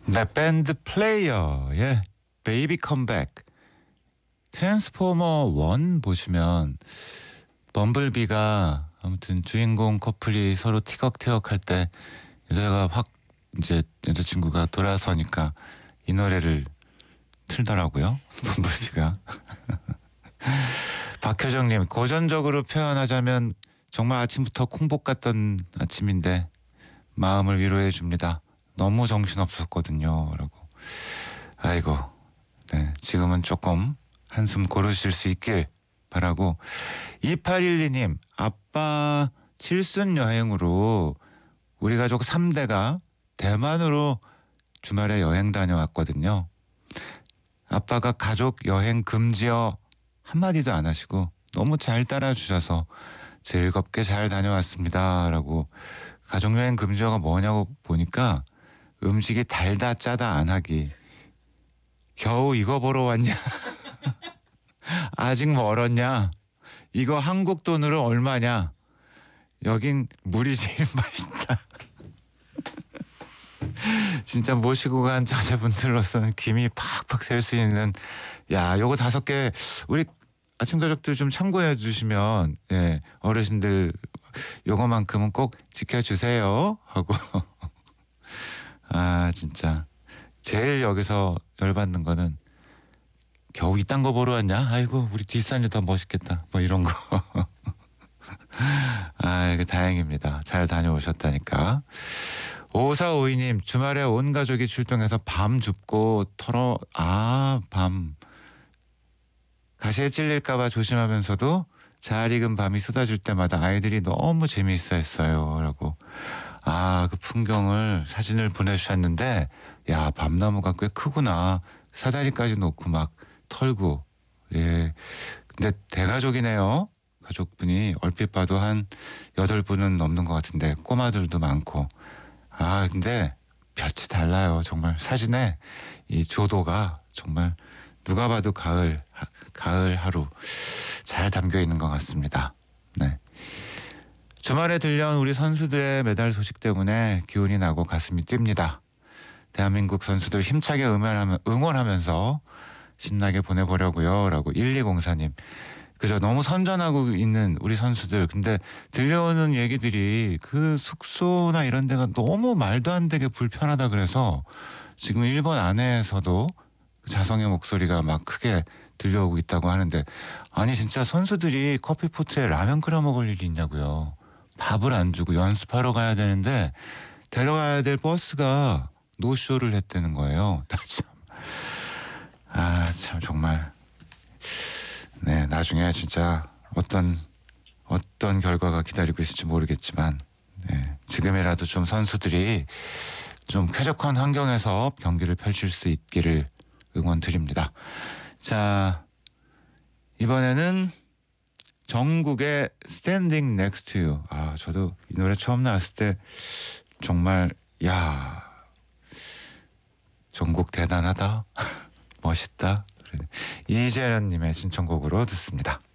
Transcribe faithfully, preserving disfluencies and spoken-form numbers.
네, 밴드 플레이어의 베이비 컴백. 트랜스포머 일 보시면 범블비가 아무튼 주인공 커플이 서로 티격태격 할 때 여자가 확 이제 여자친구가 돌아서니까 이 노래를 틀더라고요. 범블비가. 박효정님, 고전적으로 표현하자면 정말 아침부터 콩복 같던 아침인데 마음을 위로해 줍니다. 너무 정신없었거든요. 라고. 아이고, 네, 지금은 조금 한숨 고르실 수 있길 바라고. 이팔일이 님, 아빠 칠순 여행으로 우리 가족 삼 대가 대만으로 주말에 여행 다녀왔거든요. 아빠가 가족 여행 금지어 한마디도 안 하시고 너무 잘 따라주셔서 즐겁게 잘 다녀왔습니다. 라고. 가족여행 금지어가 뭐냐고 보니까 음식이 달다 짜다 안 하기. 겨우 이거 보러 왔냐? 아직 멀었냐? 이거 한국 돈으로 얼마냐? 여긴 물이 제일 맛있다. 진짜 모시고 간 자제분들로서는 김이 팍팍 셀 수 있는, 야, 요거 다섯 개 우리 아침 가족들 좀 참고해 주시면, 예, 어르신들 요거만큼은 꼭 지켜주세요 하고. 아, 진짜 제일 여기서 열받는 거는 겨우 이딴 거 보러 왔냐? 아이고, 우리 뒷산이 더 멋있겠다. 뭐 이런 거. 아, 이게 다행입니다. 잘 다녀오셨다니까. 오사오이 님, 주말에 온 가족이 출동해서 밤 줍고 털어, 아, 밤. 가시에 찔릴까봐 조심하면서도 잘 익은 밤이 쏟아질 때마다 아이들이 너무 재미있어 했어요. 라고. 아, 그 풍경을 사진을 보내주셨는데, 야, 밤나무가 꽤 크구나. 사다리까지 놓고 막 털고. 예. 근데 대가족이네요. 가족분이 얼핏 봐도 한 여덟 분은 넘는 것 같은데, 꼬마들도 많고. 아, 근데 볕이 달라요. 정말 사진에 이 조도가 정말 누가 봐도 가을, 하, 가을 하루 잘 담겨 있는 것 같습니다. 네. 주말에 들려온 우리 선수들의 메달 소식 때문에 기운이 나고 가슴이 뜁니다. 대한민국 선수들 힘차게 응원하며, 응원하면서 신나게 보내보려고요. 라고. 일이공사 님. 그죠. 너무 선전하고 있는 우리 선수들. 근데 들려오는 얘기들이 그 숙소나 이런 데가 너무 말도 안 되게 불편하다 그래서 지금 일본 안에서도 자성의 목소리가 막 크게 들려오고 있다고 하는데, 아니 진짜 선수들이 커피포트에 라면 끓여 먹을 일이 있냐고요. 밥을 안 주고 연습하러 가야 되는데 데려가야 될 버스가 노쇼를 했다는 거예요. 참. 아, 참 정말. 네, 나중에 진짜 어떤 어떤 결과가 기다리고 있을지 모르겠지만, 네, 지금이라도 좀 선수들이 좀 쾌적한 환경에서 경기를 펼칠 수 있기를 응원드립니다. 자, 이번에는 정국의 Standing Next to You. 아, 저도 이 노래 처음 나왔을 때 정말, 야, 정국 대단하다. 멋있다. 이재련님의 신청곡으로 듣습니다.